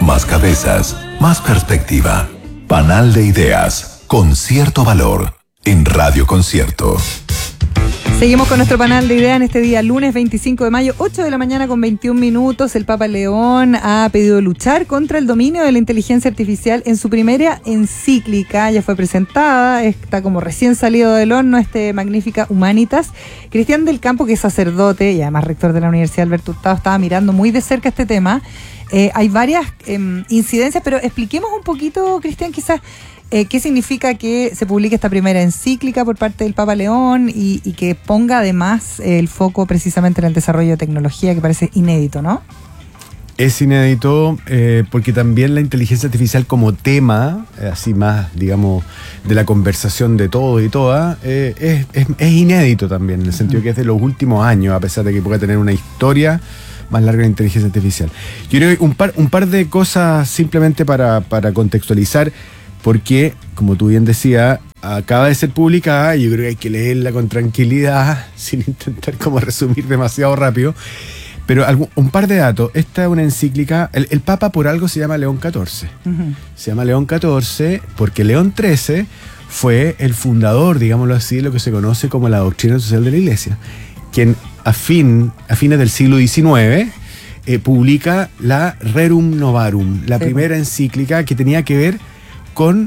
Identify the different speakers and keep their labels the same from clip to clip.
Speaker 1: Más cabezas, más perspectiva. Panal de ideas, con cierto valor, en Radio Concierto.
Speaker 2: Seguimos con nuestro panel de ideas en este día, lunes 25 de mayo, 8 de la mañana con 21 minutos. El Papa León ha pedido luchar contra el dominio de la inteligencia artificial en su primera encíclica. Ya fue presentada, está como recién salido del horno, Magnífica Humanitas. Cristian del Campo, que es sacerdote y además rector de la Universidad Alberto Hurtado, estaba mirando muy de cerca este tema. Hay varias incidencias, pero expliquemos un poquito, Cristian, quizás, ¿qué significa que se publique esta primera encíclica por parte del Papa León y que ponga además el foco precisamente en el desarrollo de tecnología, que parece inédito, ¿no?
Speaker 3: Es inédito porque también la inteligencia artificial como tema, así más, digamos, de la conversación de todos y todas, es inédito también, en el sentido que es de los últimos años, a pesar de que pueda tener una historia más larga de la inteligencia artificial. Yo creo que un par de cosas simplemente para contextualizar, porque, como tú bien decías, acaba de ser publicada y yo creo que hay que leerla con tranquilidad, sin intentar como resumir demasiado rápido. Pero un par de datos. Esta es una encíclica. El Papa por algo se llama León XIV. Uh-huh. Se llama León XIV porque León XIII fue el fundador, digámoslo así, de lo que se conoce como la doctrina social de la Iglesia, quien a fines del siglo XIX publica la Rerum Novarum, la primera encíclica que tenía que ver con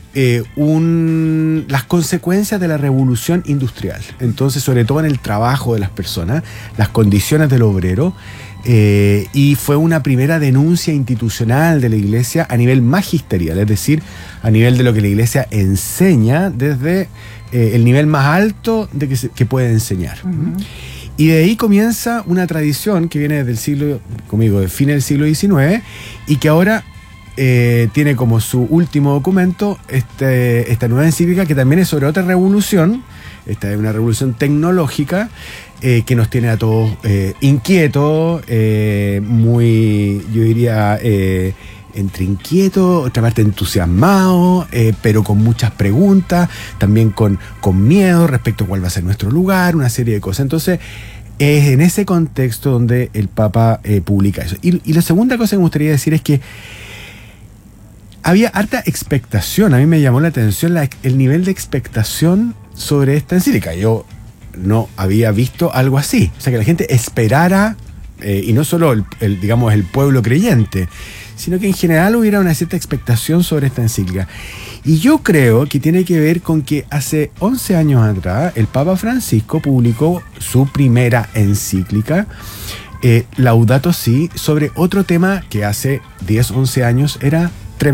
Speaker 3: las consecuencias de la revolución industrial. Entonces, sobre todo en el trabajo de las personas, las condiciones del obrero, y fue una primera denuncia institucional de la Iglesia a nivel magisterial, es decir, a nivel de lo que la Iglesia enseña desde el nivel más alto que puede enseñar. Uh-huh. Y de ahí comienza una tradición que viene del de fines del siglo XIX y que ahora tiene como su último documento esta nueva encíclica, que también es sobre otra revolución. Esta es una revolución tecnológica que nos tiene a todos inquietos, muy, yo diría, entre inquietos, otra parte entusiasmados, pero con muchas preguntas, también con miedo respecto a cuál va a ser nuestro lugar, una serie de cosas. Entonces, es en ese contexto donde el Papa publica eso. Y la segunda cosa que me gustaría decir es que había harta expectación. A mí me llamó la atención el nivel de expectación sobre esta encíclica. Yo no había visto algo así. O sea, que la gente esperara, y no solo el pueblo creyente, sino que en general hubiera una cierta expectación sobre esta encíclica. Y yo creo que tiene que ver con que hace 11 años atrás el Papa Francisco publicó su primera encíclica, Laudato Si, sobre otro tema que hace 10, 11 años era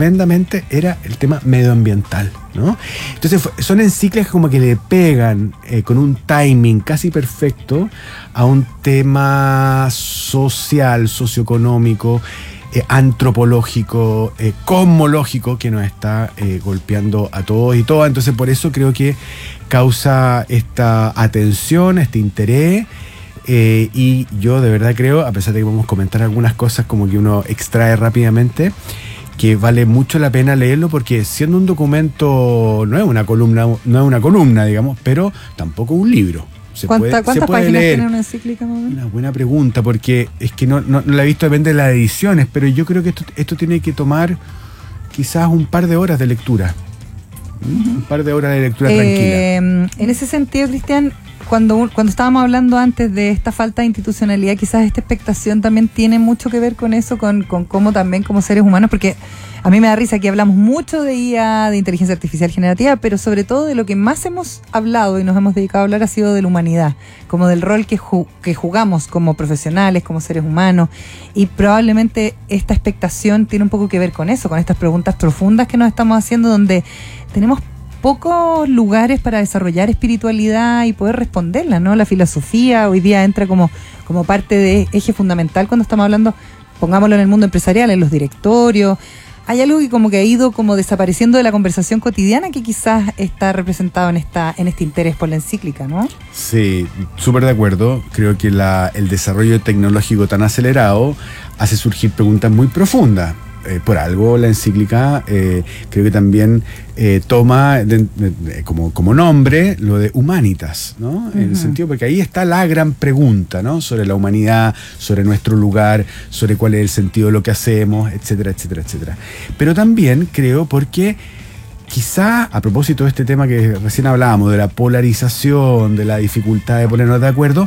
Speaker 3: el tema medioambiental, ¿no? Entonces son encíclicas como que le pegan con un timing casi perfecto a un tema social, socioeconómico, antropológico, cosmológico, que nos está golpeando a todos y todas. Entonces por eso creo que causa esta atención, este interés. Y yo de verdad creo, a pesar de que vamos a comentar algunas cosas como que uno extrae rápidamente, que vale mucho la pena leerlo, porque siendo un documento no es una columna, digamos, pero tampoco un libro.
Speaker 2: ¿Cuántas páginas tiene una encíclica, más o menos?
Speaker 3: Una buena pregunta, porque es que no la he visto, depende de las ediciones, pero yo creo que esto tiene que tomar quizás un par de horas de lectura. Uh-huh. Un par de horas de lectura tranquila.
Speaker 2: En ese sentido, Cristian, cuando estábamos hablando antes de esta falta de institucionalidad, quizás esta expectación también tiene mucho que ver con eso, con cómo también como seres humanos, porque a mí me da risa que hablamos mucho de IA, de inteligencia artificial generativa, pero sobre todo de lo que más hemos hablado y nos hemos dedicado a hablar ha sido de la humanidad, como del rol que jugamos como profesionales, como seres humanos, y probablemente esta expectación tiene un poco que ver con eso, con estas preguntas profundas que nos estamos haciendo, donde tenemos pocos lugares para desarrollar espiritualidad y poder responderla, ¿no? La filosofía hoy día entra como parte de eje fundamental cuando estamos hablando, pongámoslo en el mundo empresarial, en los directorios. Hay algo que como que ha ido como desapareciendo de la conversación cotidiana, que quizás está representado en este interés por la encíclica, ¿no?
Speaker 3: Sí, súper de acuerdo. Creo que el desarrollo tecnológico tan acelerado hace surgir preguntas muy profundas. por algo la encíclica creo que también toma como nombre lo de Humanitas, ¿no? En el sentido, porque ahí está la gran pregunta, ¿no? Sobre la humanidad, sobre nuestro lugar, sobre cuál es el sentido de lo que hacemos, etcétera, etcétera, etcétera. Pero también creo porque quizá a propósito de este tema que recién hablábamos, de la polarización, de la dificultad de ponernos de acuerdo,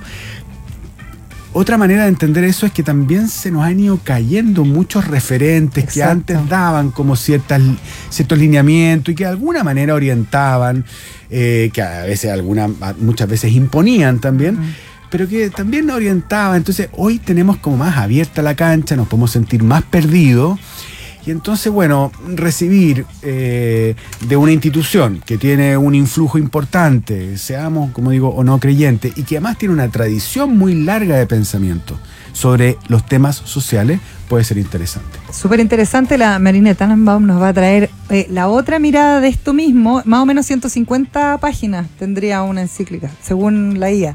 Speaker 3: otra manera de entender eso es que también se nos han ido cayendo muchos referentes. Exacto. Que antes daban como ciertos lineamientos y que de alguna manera orientaban, que a veces muchas veces imponían también, pero que también nos orientaban. Entonces hoy tenemos como más abierta la cancha, nos podemos sentir más perdidos. Y entonces, bueno, recibir de una institución que tiene un influjo importante, seamos, como digo, o no creyentes, y que además tiene una tradición muy larga de pensamiento sobre los temas sociales, puede ser interesante.
Speaker 2: Súper interesante. La Marina Tannenbaum nos va a traer la otra mirada de esto mismo. Más o menos 150 páginas tendría una encíclica, según la IA.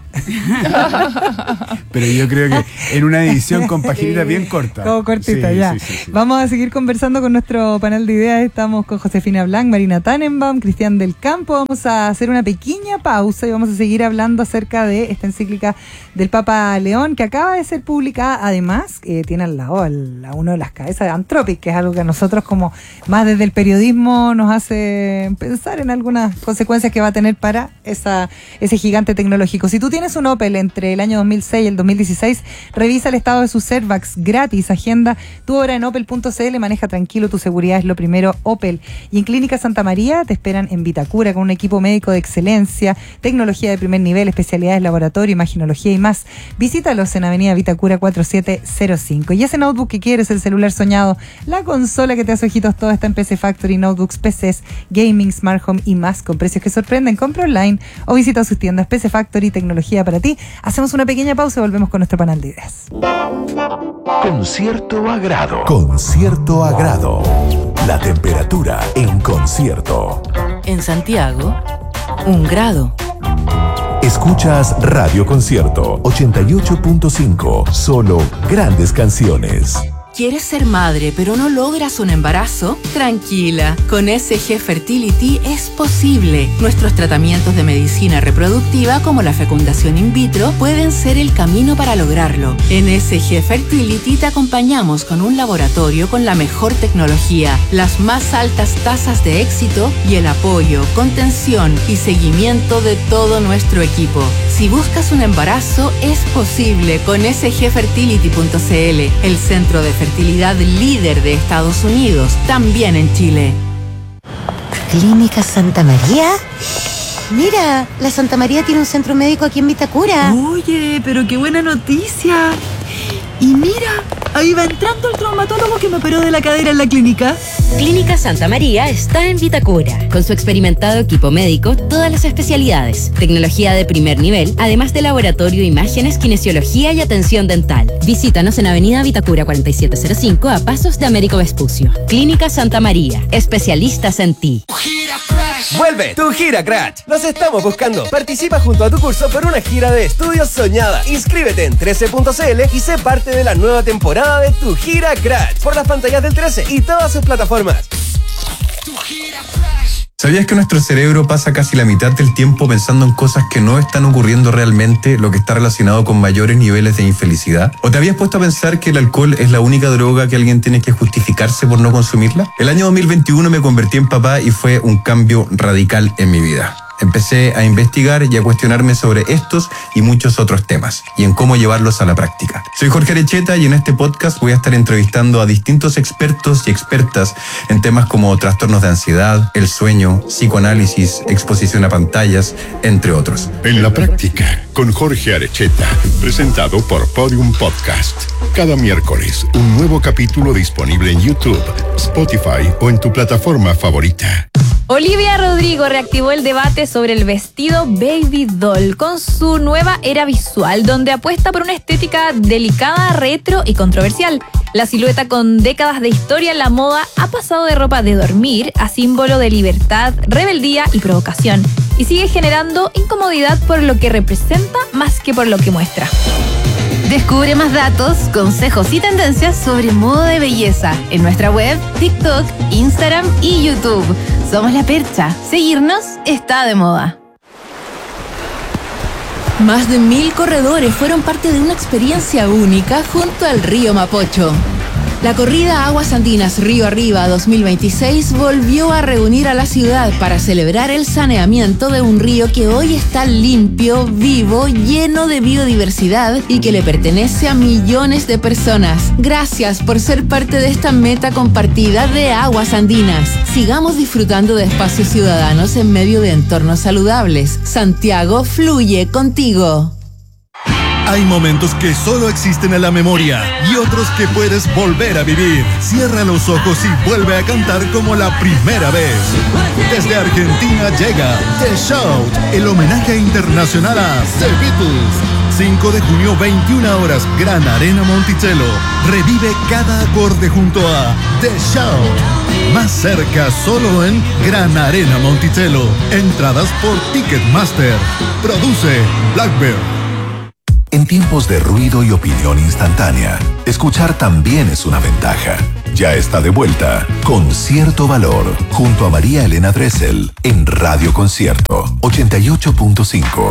Speaker 3: Pero yo creo que en una edición con paginitas bien cortas.
Speaker 2: Como cortita,
Speaker 3: sí,
Speaker 2: ya.
Speaker 3: Sí.
Speaker 2: Vamos a seguir conversando con nuestro panel de ideas. Estamos con Josefina Blanc, Marina Tannenbaum, Cristian del Campo. Vamos a hacer una pequeña pausa y vamos a seguir hablando acerca de esta encíclica del Papa León, que acaba de ser publicada. Además, tiene al lado a uno de las cabezas de Anthropic, que es algo que a nosotros, como más desde el periodismo, nos hace pensar en algunas consecuencias que va a tener para ese gigante tecnológico. Si tú tienes un Opel entre el año 2006 y el 2016, revisa el estado de sus airbags gratis, agenda tu hora en opel.cl, maneja tranquilo, tu seguridad es lo primero, Opel. Y en Clínica Santa María te esperan en Vitacura con un equipo médico de excelencia, tecnología de primer nivel, especialidades laboratorio, imaginología y más. Visítalos en Avenida Vitacura 4705. Y ese notebook que quieres, el celular soñado, la consola que te hace ojitos, todo está en PC Factory, notebooks, PCs, gaming, smart home y más, con precios que sorprenden. Compra online o visita sus tiendas. PC Factory, tecnología para ti. Hacemos una pequeña pausa y volvemos con nuestro panel de ideas.
Speaker 1: Con cierto agrado. Con cierto agrado. La temperatura en concierto.
Speaker 4: En Santiago, 1 grado.
Speaker 1: Escuchas Radio Concierto 88.5. Solo grandes canciones.
Speaker 4: ¿Quieres ser madre pero no logras un embarazo? Tranquila, con SG Fertility es posible. Nuestros tratamientos de medicina reproductiva como la fecundación in vitro pueden ser el camino para lograrlo. En SG Fertility te acompañamos con un laboratorio con la mejor tecnología, las más altas tasas de éxito y el apoyo, contención y seguimiento de todo nuestro equipo. Si buscas un embarazo, es posible con sgfertility.cl, el centro de fertilidad líder de Estados Unidos, también en Chile.
Speaker 5: ¿Clínica Santa María? Mira, la Santa María tiene un centro médico aquí en Vitacura.
Speaker 6: Oye, pero qué buena noticia. Y mira, ahí va entrando el traumatólogo que me operó de la cadera en la clínica.
Speaker 5: Clínica Santa María está en Vitacura. Con su experimentado equipo médico, todas las especialidades, tecnología de primer nivel, además de laboratorio, imágenes, kinesiología y atención dental. Visítanos en Avenida Vitacura 4705 a pasos de Américo Vespucio. Clínica Santa María, especialistas en ti.
Speaker 7: ¡Vuelve tu gira Crash! ¡Los estamos buscando! Participa junto a tu curso por una gira de estudios soñada. Inscríbete en 13.cl y sé parte de la nueva temporada de tu gira Crash por las pantallas del 13 y todas sus plataformas.
Speaker 8: ¿Sabías que nuestro cerebro pasa casi la mitad del tiempo pensando en cosas que no están ocurriendo realmente, lo que está relacionado con mayores niveles de infelicidad? ¿O te habías puesto a pensar que el alcohol es la única droga que alguien tiene que justificarse por no consumirla? El año 2021 me convertí en papá y fue un cambio radical en mi vida. Empecé a investigar y a cuestionarme sobre estos y muchos otros temas y en cómo llevarlos a la práctica. Soy Jorge Arecheta y en este podcast voy a estar entrevistando a distintos expertos y expertas en temas como trastornos de ansiedad, el sueño, psicoanálisis, exposición a pantallas, entre otros.
Speaker 9: En la práctica, con Jorge Arecheta, presentado por Podium Podcast. Cada miércoles, un nuevo capítulo disponible en YouTube, Spotify o en tu plataforma favorita.
Speaker 10: Olivia Rodrigo reactivó el debate sobre el vestido Baby Doll con su nueva era visual, donde apuesta por una estética delicada, retro y controversial. La silueta con décadas de historia en la moda ha pasado de ropa de dormir a símbolo de libertad, rebeldía y provocación, y sigue generando incomodidad por lo que representa más que por lo que muestra.
Speaker 4: Descubre más datos, consejos y tendencias sobre moda de belleza en nuestra web, TikTok, Instagram y YouTube. Somos La Percha. Seguirnos está de moda. Más de 1000 corredores fueron parte de una experiencia única junto al río Mapocho. La corrida Aguas Andinas Río Arriba 2026 volvió a reunir a la ciudad para celebrar el saneamiento de un río que hoy está limpio, vivo, lleno de biodiversidad y que le pertenece a millones de personas. Gracias por ser parte de esta meta compartida de Aguas Andinas. Sigamos disfrutando de espacios ciudadanos en medio de entornos saludables. Santiago fluye contigo.
Speaker 11: Hay momentos que solo existen en la memoria y otros que puedes volver a vivir. Cierra los ojos y vuelve a cantar como la primera vez. Desde Argentina llega The Shout, el homenaje internacional a The Beatles. 5 de junio, 21 horas, Gran Arena Monticello. Revive cada acorde junto a The Shout. Más cerca, solo en Gran Arena Monticello. Entradas por Ticketmaster. Produce Blackbird.
Speaker 1: En tiempos de ruido y opinión instantánea, escuchar también es una ventaja. Ya está de vuelta Con Cierto Valor, junto a María Elena Dressel, en Radio Concierto 88.5.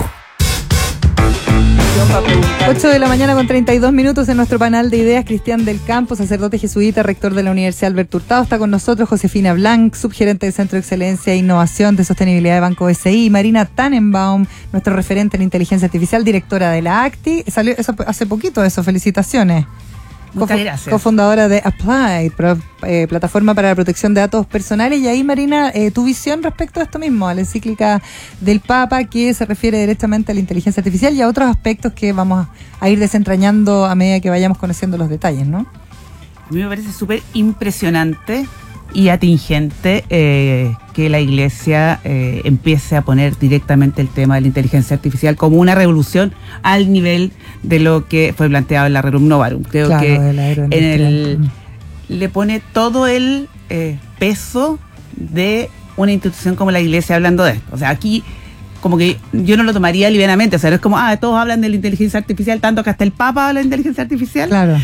Speaker 2: 8 de la mañana con 32 minutos en nuestro panel de ideas. Cristian del Campo, sacerdote jesuita, rector de la Universidad Alberto Hurtado. Está con nosotros Josefina Blanc, subgerente del Centro de Excelencia e Innovación de Sostenibilidad de Banco BCI. Marina Tannenbaum, nuestro referente en inteligencia artificial, directora de la ACTI. Salió eso hace poquito, eso. Felicitaciones.
Speaker 12: Muchas gracias.
Speaker 2: Cofundadora de Applied, plataforma para la protección de datos personales. Y ahí, Marina, tu visión respecto a esto mismo, a la encíclica del Papa, que se refiere directamente a la inteligencia artificial y a otros aspectos que vamos a ir desentrañando a medida que vayamos conociendo los detalles, ¿no?
Speaker 12: A mí me parece súper impresionante y atingente que la Iglesia empiece a poner directamente el tema de la inteligencia artificial como una revolución al nivel de lo que fue planteado en la Rerum Novarum. Creo que le pone todo el peso de una institución como la Iglesia hablando de esto. O sea, aquí como que yo no lo tomaría livianamente, o sea, no es como, todos hablan de la inteligencia artificial, tanto que hasta el Papa habla de inteligencia artificial.
Speaker 2: Claro.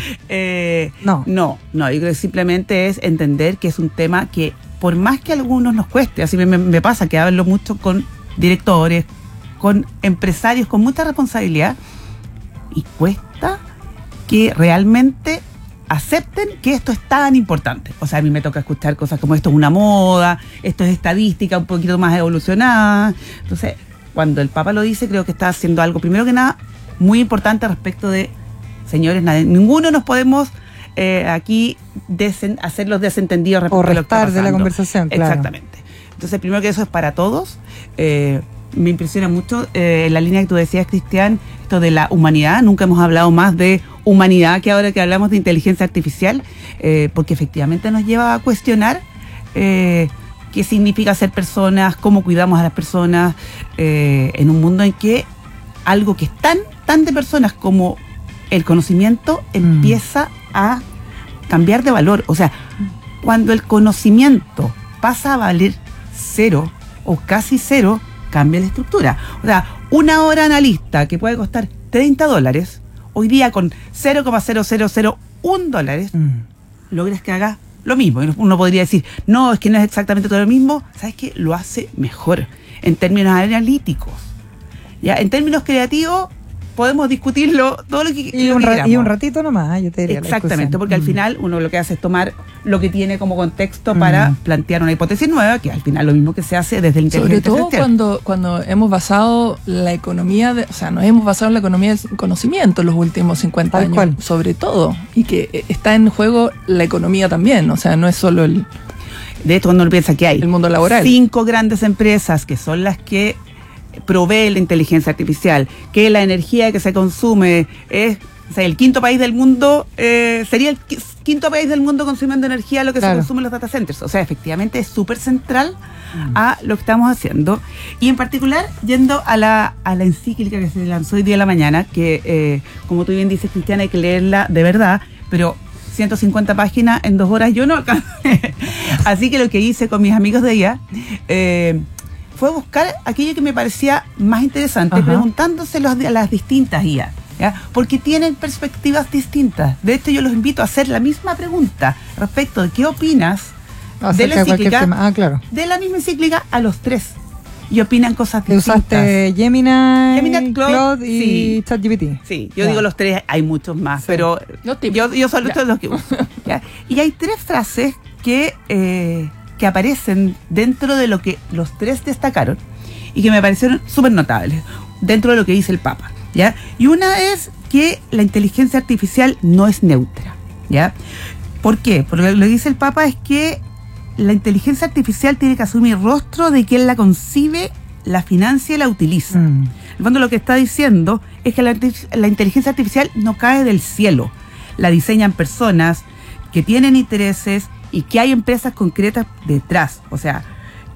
Speaker 12: No, yo creo que simplemente es entender que es un tema que, por más que a algunos nos cueste, así me pasa que hablo mucho con directores, con empresarios con mucha responsabilidad, y cuesta que realmente acepten que esto es tan importante. O sea, a mí me toca escuchar cosas como esto es una moda, esto es estadística un poquito más evolucionada. Entonces, cuando el Papa lo dice, creo que está haciendo algo, primero que nada, muy importante respecto de, señores, ninguno nos podemos aquí hacer los desentendidos respecto a lo que está pasando.
Speaker 2: De la conversación, claro.
Speaker 12: Exactamente. Entonces, primero que eso es para todos. Me impresiona mucho la línea que tú decías, Cristian, esto de la humanidad. Nunca hemos hablado más de humanidad que ahora que hablamos de inteligencia artificial, porque efectivamente nos lleva a cuestionar qué significa ser personas, cómo cuidamos a las personas, en un mundo en que algo que es tan de personas como el conocimiento empieza a cambiar de valor. O sea, cuando el conocimiento pasa a valer cero o casi cero, cambia la estructura. O sea, una hora analista que puede costar $30, hoy día con $0,0001 logras que haga lo mismo. Uno podría decir, no, es que no es exactamente todo lo mismo. ¿Sabes qué? Lo hace mejor en términos analíticos. Ya, en términos creativos podemos discutirlo todo lo que queramos.
Speaker 2: Y un ratito nomás, yo te diría.
Speaker 12: Exactamente, porque al final uno lo que hace es tomar lo que tiene como contexto para plantear una hipótesis nueva, que al final lo mismo que se hace desde el inteligencia artificial.
Speaker 13: Sobre todo cuando hemos basado la economía, nos hemos basado en la economía del conocimiento en los últimos 50 años. ¿Cuál? Sobre todo, y que está en juego la economía también, o sea, no es solo el...
Speaker 12: De hecho, cuando uno piensa que hay
Speaker 13: el mundo laboral.
Speaker 12: 5 grandes empresas que son las que provee la inteligencia artificial, que la energía que se consume es, o sea, el quinto país del mundo, sería el quinto país del mundo consumiendo energía lo que se consume en los data centers. O sea, efectivamente es súper central a lo que estamos haciendo. Y en particular, yendo a la encíclica que se lanzó hoy día de la mañana, que como tú bien dices, Cristian, hay que leerla de verdad, pero 150 páginas en 2 horas yo no alcancé. Así que lo que hice con mis amigos de allá fue buscar aquello que me parecía más interesante, preguntándoselo a las distintas IA. ¿ya? Porque tienen perspectivas distintas. De hecho, yo los invito a hacer la misma pregunta respecto de qué opinas de la encíclica,
Speaker 2: claro,
Speaker 12: de la misma encíclica a los tres. Y opinan cosas distintas.
Speaker 2: Usaste Gemini, Claude y
Speaker 12: sí,
Speaker 2: ChatGPT.
Speaker 12: Sí, yo digo los tres, hay muchos más, pero yo solo estos los que uso. ¿Ya? Y hay 3 frases que aparecen dentro de lo que los 3 destacaron y que me parecieron súper notables, dentro de lo que dice el Papa, ¿ya? Y una es que la inteligencia artificial no es neutra, ¿ya? ¿Por qué? Porque lo que dice el Papa es que la inteligencia artificial tiene que asumir rostro de quien la concibe, la financia y la utiliza. En el fondo lo que está diciendo es que la inteligencia artificial no cae del cielo. La diseñan personas que tienen intereses y que hay empresas concretas detrás. O sea,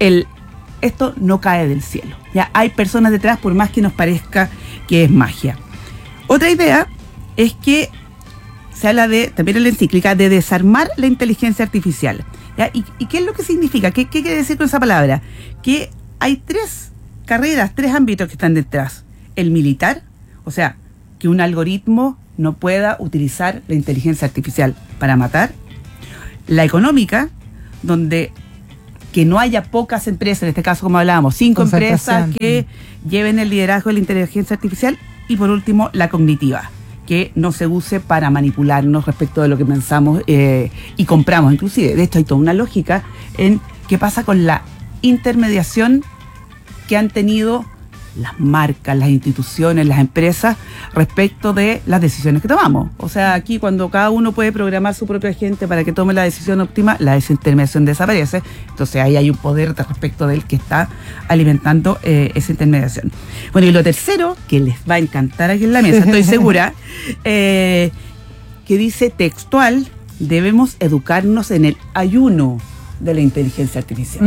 Speaker 12: esto no cae del cielo. Ya hay personas detrás, por más que nos parezca que es magia. Otra idea es que se habla también en la encíclica, de desarmar la inteligencia artificial. ¿Ya? ¿Y qué es lo que significa? ¿Qué quiere decir con esa palabra? Que hay 3 carreras, 3 ámbitos que están detrás. El militar, o sea, que un algoritmo no pueda utilizar la inteligencia artificial para matar. La económica, donde que no haya pocas empresas, en este caso como hablábamos, 5 empresas que lleven el liderazgo de la inteligencia artificial. Y por último, la cognitiva, que no se use para manipularnos respecto de lo que pensamos y compramos inclusive. De esto hay toda una lógica en qué pasa con la intermediación que han tenido las marcas, las instituciones, las empresas respecto de las decisiones que tomamos. O sea, aquí cuando cada uno puede programar su propio agente para que tome la decisión óptima, la desintermediación desaparece. Entonces ahí hay un poder respecto del que está alimentando esa intermediación. Bueno, y lo tercero, que les va a encantar aquí en la mesa, estoy segura, que dice textual: debemos educarnos en el ayuno de la inteligencia artificial.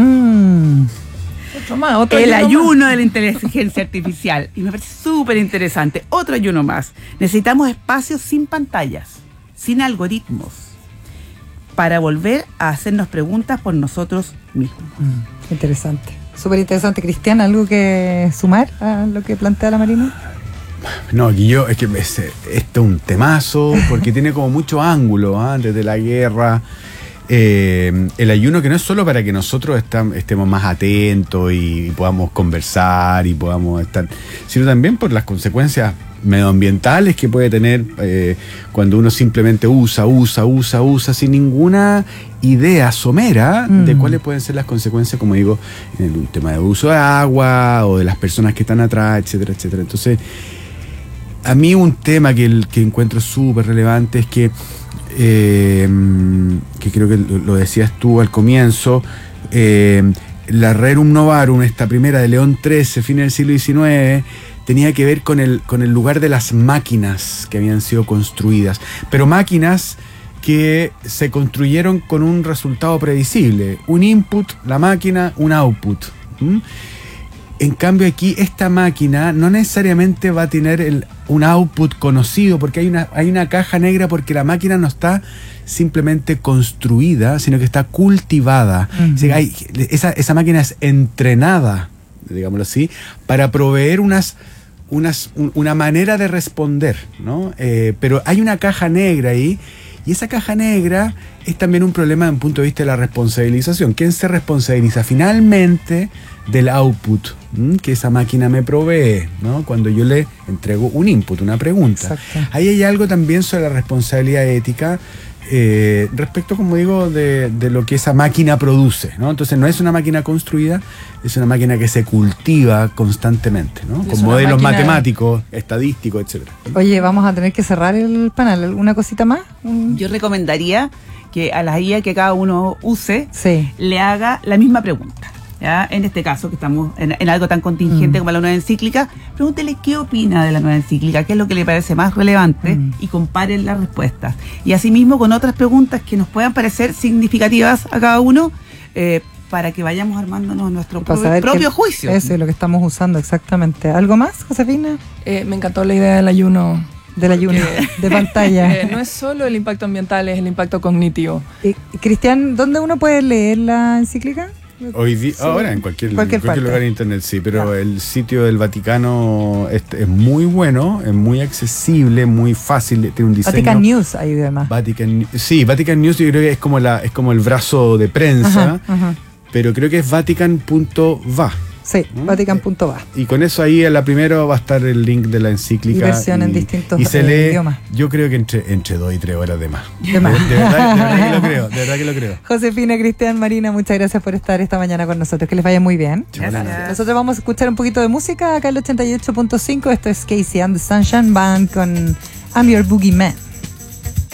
Speaker 12: El ayuno de la inteligencia artificial. Y me parece súper interesante. Otro ayuno más. Necesitamos espacios sin pantallas, sin algoritmos, para volver a hacernos preguntas por nosotros mismos.
Speaker 2: Interesante. Súper interesante. Cristian, ¿algo que sumar a lo que plantea la Marina?
Speaker 3: No, aquí es que esto es un temazo, porque tiene como mucho ángulo, desde la guerra. El ayuno, que no es solo para que nosotros estemos más atentos y podamos conversar y podamos estar, sino también por las consecuencias medioambientales que puede tener cuando uno simplemente usa sin ninguna idea somera de cuáles pueden ser las consecuencias, como digo, en el tema de uso de agua o de las personas que están atrás, etcétera, etcétera. Entonces, a mí un tema que encuentro súper relevante es que creo que lo decías tú al comienzo, la Rerum Novarum, esta primera de León XIII, fin del siglo XIX, tenía que ver con el lugar de las máquinas que habían sido construidas, pero máquinas que se construyeron con un resultado predecible, un input, la máquina, un output. En cambio aquí esta máquina no necesariamente va a tener un output conocido, porque hay una caja negra, porque la máquina no está simplemente construida, sino que está cultivada. O sea, esa máquina es entrenada, digámoslo así, para proveer una manera de responder, ¿no? Pero hay una caja negra ahí, y esa caja negra es también un problema desde un punto de vista de la responsabilización. ¿Quién se responsabiliza finalmente del output que esa máquina me provee, ¿no? Cuando yo le entrego un input, una pregunta? Exacto. Ahí hay algo también sobre la responsabilidad ética respecto, como digo, de lo que esa máquina produce, ¿no? Entonces no es una máquina construida, es una máquina que se cultiva constantemente, ¿no? Con modelos matemáticos, estadísticos, etcétera.
Speaker 2: Oye, vamos a tener que cerrar el panel. ¿Alguna cosita más?
Speaker 12: Yo recomendaría que a la guía que cada uno use, le haga la misma pregunta. ¿Ya? En este caso, que estamos en algo tan contingente como la nueva encíclica, pregúntele qué opina de la nueva encíclica, qué es lo que le parece más relevante, y comparen las respuestas. Y asimismo con otras preguntas que nos puedan parecer significativas a cada uno, para que vayamos armándonos nuestro propio juicio.
Speaker 2: Eso es lo que estamos usando exactamente. ¿Algo más, Josefina?
Speaker 13: Me encantó la idea del ayuno.
Speaker 2: De pantalla.
Speaker 13: No es solo el impacto ambiental, es el impacto cognitivo.
Speaker 2: Cristian, ¿dónde uno puede leer la encíclica?
Speaker 3: Hoy día,
Speaker 2: Sí.
Speaker 3: ahora en cualquier
Speaker 2: parte.
Speaker 3: lugar de internet, sí, pero el sitio del Vaticano es muy bueno, es muy accesible, muy fácil, tiene un diseño.
Speaker 2: Vatican News ahí además.
Speaker 3: Vatican News yo creo que es como el brazo de prensa,
Speaker 2: Ajá.
Speaker 3: pero creo que es vatican.va.
Speaker 2: Sí, Vatican.va.
Speaker 3: Y con eso ahí en la primera va a estar el link de la encíclica.
Speaker 2: Y versión en distintos
Speaker 3: y se lee,
Speaker 2: idiomas.
Speaker 3: yo creo que entre 2 y 3 horas de más.
Speaker 2: De más.
Speaker 3: De verdad que lo creo.
Speaker 2: Josefina, Cristian, Marina, muchas gracias por estar esta mañana con nosotros. Que les vaya muy bien.
Speaker 12: Gracias.
Speaker 2: Nosotros vamos a escuchar un poquito de música acá en el 88.5. Esto es Casey and the Sunshine Band con I'm Your Boogeyman.